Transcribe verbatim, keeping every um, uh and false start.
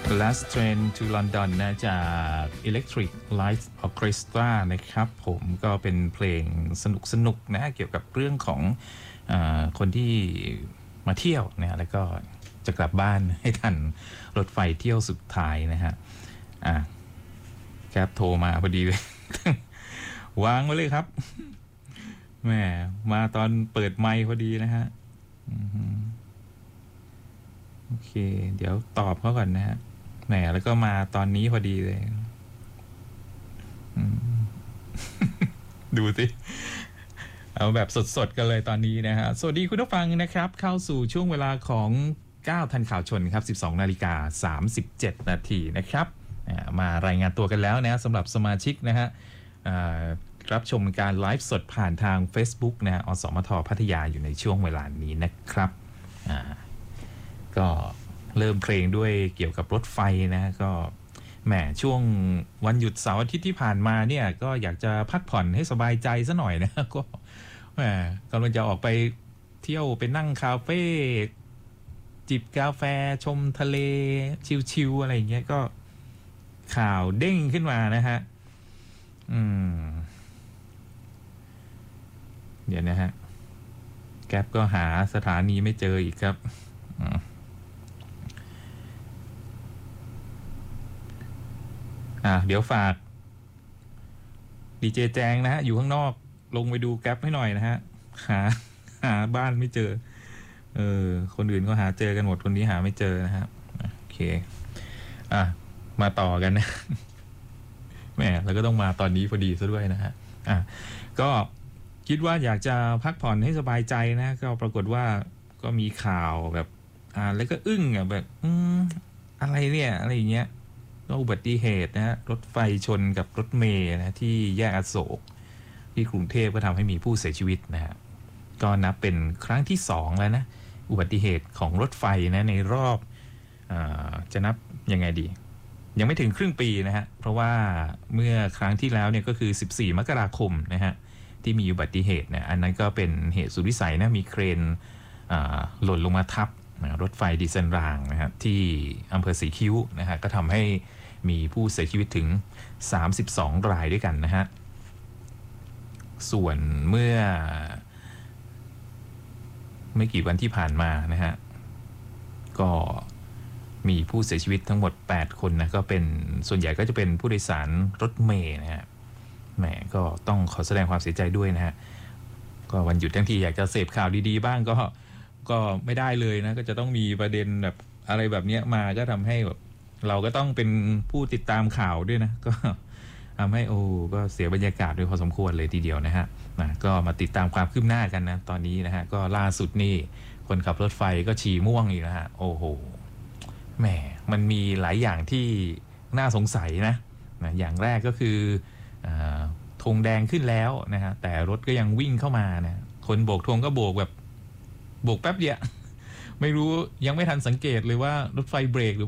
Last Train to London นะจาก Electric Light Orchestra นะครับผมก็เป็นเพลงสนุกๆนะเกี่ยวกับเรื่องของเอ่อคนที่มาเที่ยวนะแล้วก็จะกลับบ้านให้ทันรถไฟเที่ยวสุดท้ายนะฮะอ่ะแคปโทรมาพอดีเลย วางไว้เลยครับแหมมาตอนเปิดไมค์พอดีนะฮะโอเคเดี๋ยวตอบเขาก่อนนะฮะแหมแล้วก็มาตอนนี้พอดีเลย ดูสิเอาแบบสดๆกันเลยตอนนี้นะฮะสวัสดีคุณผู้ฟังนะครับเข้าสู่ช่วงเวลาของเก้าทันข่าวชนครับ สิบสองนาฬิกาสามสิบเจ็ดนาทีนะครับมารายงานตัวกันแล้วนะสำหรับสมาชิกนะฮะรับชมการไลฟ์สดผ่านทาง Facebook นะฮะอสมทพัทยาอยู่ในช่วงเวลานี้นะครับก็เริ่มเพลงด้วยเกี่ยวกับรถไฟนะก็แหมช่วงวันหยุดเสาร์อาทิตย์ที่ผ่านมาเนี่ยก็อยากจะพักผ่อนให้สบายใจซะหน่อยนะก็แหมกำลังจะออกไปเที่ยวไปนั่งคาเฟ่จิบกาแฟชมทะเลชิลๆอะไรอย่างเงี้ยก็ข่าวเด้งขึ้นมานะฮะอืมเดี๋ยวนะฮะแก๊ปก็หาสถานีไม่เจออีกครับอ่าเดี๋ยวฝากดีเจแจงนะฮะอยู่ข้างนอกลงไปดูแก๊ปให้หน่อยนะฮะหาหาบ้านไม่เจอเออคนอื่นก็หาเจอกันหมดคนนี้หาไม่เจอนะฮะโอเคอ่ะมาต่อกันนะแหมแล้วก็ต้องมาตอนนี้พอดีซะด้วยนะฮะอ่ะก็คิดว่าอยากจะพักผ่อนให้สบายใจนะก็ปรากฏว่าก็มีข่าวแบบอ่าแล้วก็อึ้งอ่ะแบบอืมอะไรเนี่ยอะไรอย่างเงี้ยก็อุบัติเหตุนะฮะรถไฟชนกับรถเมล์นะที่แยกอโศกที่กรุงเทพก็ทำให้มีผู้เสียชีวิตนะฮะก็นับเป็นครั้งที่สองแล้วนะอุบัติเหตุของรถไฟนะในรอบอ่าจะนับยังไงดียังไม่ถึงครึ่งปีนะฮะเพราะว่าเมื่อครั้งที่แล้วเนี่ยก็คือสิบสี่มกราคมนะฮะที่มีอุบัติเหตุเนี่ยอันนั้นก็เป็นเหตุสุดวิสัยนะมีเครนหล่นลงมาทับรถไฟดิเซนรางนะครับที่อำเภอสีคิ้วนะฮะก็ทำให้มีผู้เสียชีวิตถึงสามสิบสองรายด้วยกันนะฮะส่วนเมื่อไม่กี่วันที่ผ่านมานะฮะก็มีผู้เสียชีวิตทั้งหมดแปดคนนะก็เป็นส่วนใหญ่ก็จะเป็นผู้โดยสารรถเมล์นะฮะแหมก็ต้องขอแสดงความเสียใจด้วยนะฮะก็วันหยุดทั้งทีอยากจะเสพข่าวดีๆบ้างก็ก็ไม่ได้เลยนะก็จะต้องมีประเด็นแบบอะไรแบบนี้มาก็ทำให้แบบเราก็ต้องเป็นผู้ติดตามข่าวด้วยนะก็ทำให้โอ้ก็เสียบรรยากาศด้วยพอสมควรเลยทีเดียวนะฮะนะก็มาติดตามความคืบหน้ากันนะตอนนี้นะฮะก็ล่าสุดนี่คนขับรถไฟก็ฉี่ม่วงอีกนะฮะโอ้โหแหมมันมีหลายอย่างที่น่าสงสัยนะนะอย่างแรกก็คือธงแดงขึ้นแล้วนะฮะแต่รถก็ยังวิ่งเข้ามานะคนโบกธงก็โบกแบบโบกแป๊บเดียวไม่รู้ยังไม่ทันสังเกตเลยว่ารถไฟเบรกหรือ